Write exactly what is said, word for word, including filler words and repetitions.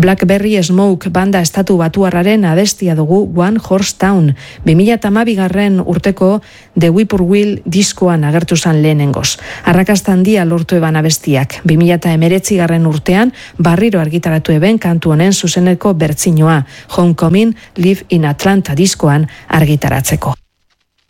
Blackberry Smoke banda estatu batuarraren abestia dugu One Horse Town. bi mila hamabigarren urteko The Whippoorwill diskoan agertu zan lehenengoz. Arrakasta handia lortu eban abestiak. bi mila hemeretzigarren urtean barriro argitaratu eben kantu honen zuzeneko bertsinoa Homecoming Live in Atlanta diskoan argitaratzeko.